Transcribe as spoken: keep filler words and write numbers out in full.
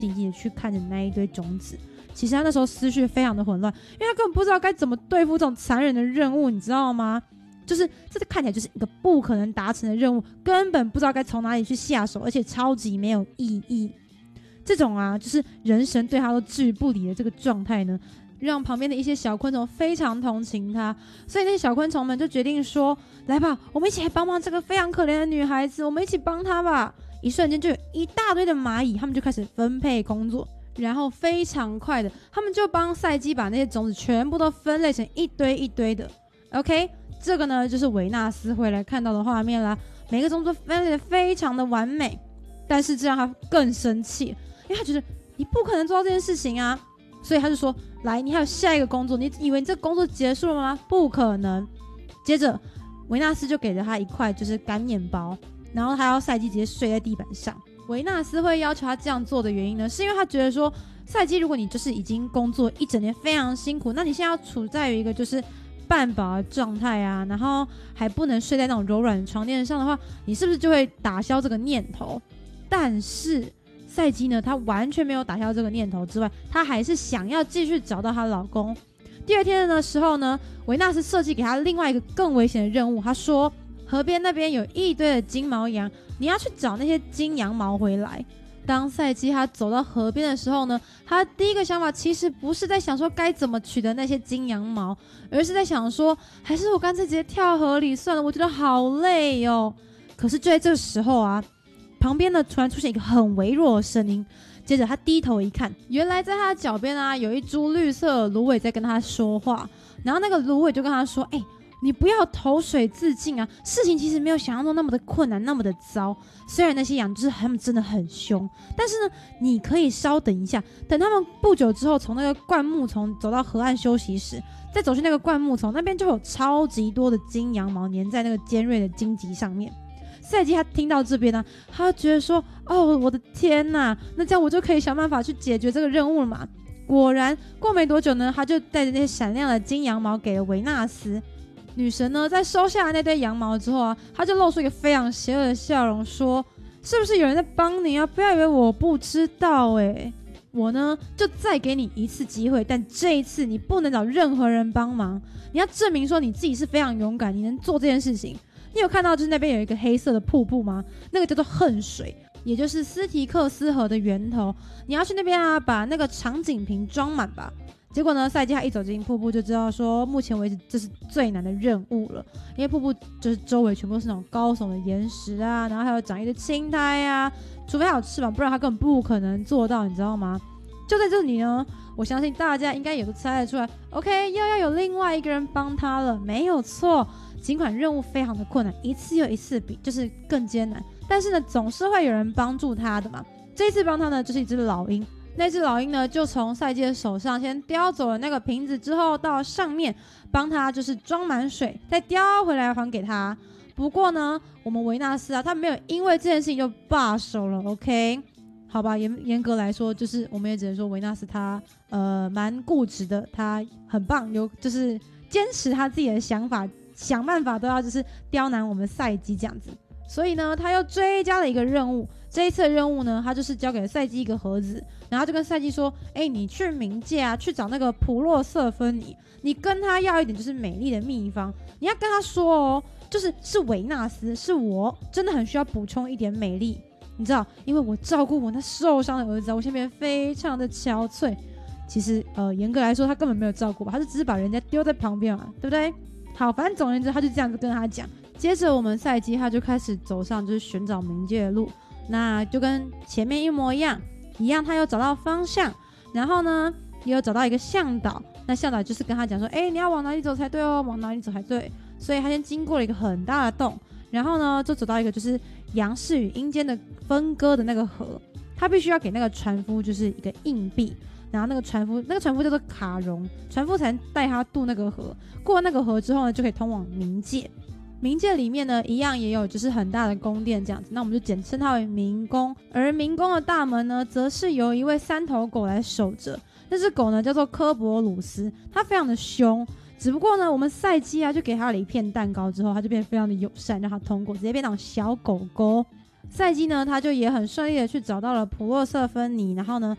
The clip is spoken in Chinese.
积极的去看着那一堆种子。其实他那时候思绪非常的混乱，因为他根本不知道该怎么对付这种残忍的任务，你知道吗？就是这个看起来就是一个不可能达成的任务，根本不知道该从哪里去下手，而且超级没有意义。这种啊，就是人神对他都置于不理的这个状态呢，让旁边的一些小昆虫非常同情他，所以那些小昆虫们就决定说：“来吧，我们一起来帮忙这个非常可怜的女孩子，我们一起帮她吧。”一瞬间就有一大堆的蚂蚁，他们就开始分配工作。然后非常快的，他们就帮赛基把那些种子全部都分类成一堆一堆的。OK， 这个呢就是维纳斯会来看到的画面啦。每个种子分类的非常的完美，但是这让他更生气，因为他觉得你不可能做到这件事情啊，所以他就说：“来，你还有下一个工作，你以为你这个工作结束了吗？不可能。”接着维纳斯就给了他一块就是干面包，然后他要赛基直接睡在地板上。维纳斯会要求他这样做的原因呢，是因为他觉得说，赛基如果你就是已经工作一整天非常辛苦，那你现在要处在于一个就是半饱的状态啊，然后还不能睡在那种柔软的床垫上的话，你是不是就会打消这个念头？但是赛基呢，她完全没有打消这个念头之外，她还是想要继续找到她老公。第二天的时候呢，维纳斯设计给她另外一个更危险的任务，她说河边那边有一堆的金毛羊，你要去找那些金羊毛回来。当赛基他走到河边的时候呢，他第一个想法其实不是在想说该怎么取得那些金羊毛，而是在想说，还是我干脆直接跳河里算了，我觉得好累哦。可是就在这个时候啊，旁边呢突然出现一个很微弱的声音，接着他低头一看，原来在他的脚边啊有一株绿色的芦苇在跟他说话，然后那个芦苇就跟他说：“哎、欸。”你不要投水自尽啊！事情其实没有想象中那么的困难，那么的糟。虽然那些羊就是他们真的很凶，但是呢，你可以稍等一下，等他们不久之后从那个灌木丛走到河岸休息时，再走去那个灌木丛那边，就有超级多的金羊毛粘在那个尖锐的荆棘上面。赛基他听到这边呢、啊，他觉得说：“哦，我的天哪！那这样我就可以想办法去解决这个任务了嘛。”果然，过没多久呢，他就带着那些闪亮的金羊毛给了维纳斯。女神呢，在收下那堆羊毛之后啊，她就露出一个非常邪恶的笑容，说：“是不是有人在帮你啊？不要以为我不知道哎、欸，我呢就再给你一次机会，但这一次你不能找任何人帮忙，你要证明说你自己是非常勇敢，你能做这件事情。你有看到就是那边有一个黑色的瀑布吗？那个叫做恨水，也就是斯提克斯河的源头。你要去那边啊，把那个长颈瓶装满吧。”结果呢，赛基他一走进瀑布就知道说，目前为止这是最难的任务了，因为瀑布就是周围全部都是那种高耸的岩石啊，然后还有长一堆青苔啊，除非他有翅膀，不然他根本不可能做到，你知道吗？就在这里呢，我相信大家应该也都猜得出来 ，OK， 又要有另外一个人帮他了，没有错。尽管任务非常的困难，一次又一次比就是更艰难，但是呢，总是会有人帮助他的嘛。这一次帮他呢，就是一只老鹰。那只老鹰呢，就从赛基的手上先叼走了那个瓶子，之后到上面帮他就是装满水，再叼回来还给他。不过呢，我们维纳斯啊，他没有因为这件事情就罢手了 ，OK？ 好吧，严严格来说，就是我们也只能说维纳斯他呃蛮固执的，他很棒，有就是坚持他自己的想法，想办法都要就是刁难我们赛基这样子。所以呢，他又追加了一个任务。这一次的任务呢，他就是交给了赛基一个盒子，然后就跟赛基说：“哎、欸，你去冥界啊，去找那个普洛瑟芬妮，你跟他要一点就是美丽的秘方，你要跟他说哦，就是是维纳斯，是我真的很需要补充一点美丽，你知道，因为我照顾我那受伤的儿子，我现在变得非常的憔悴。其实呃，严格来说，他根本没有照顾吧，他就只是把人家丢在旁边嘛，对不对？好，反正总而言之，他就这样子跟他讲。接着我们赛基他就开始走上就是寻找冥界的路。”那就跟前面一模一样，一样，他又找到方向，然后呢，也有找到一个向导。那向导就是跟他讲说，哎、欸，你要往哪里走才对哦，往哪里走才对。所以他先经过了一个很大的洞，然后呢，就走到一个就是阳世与阴间的分割的那个河。他必须要给那个船夫就是一个硬币，然后那个船夫，那个船夫叫做卡戎，船夫才能带他渡那个河。过那个河之后呢，就可以通往冥界。冥界里面呢，一样也有就是很大的宫殿这样子，那我们就简称它为冥宫。而冥宫的大门呢，则是由一位三头狗来守着。那只狗呢，叫做科博鲁斯，它非常的凶。只不过呢，我们赛基啊，就给它了一片蛋糕之后，它就变得非常的友善，让它通过，直接变成小狗狗。 赛基呢，他就也很顺利的去找到了普洛瑟芬尼，然后呢，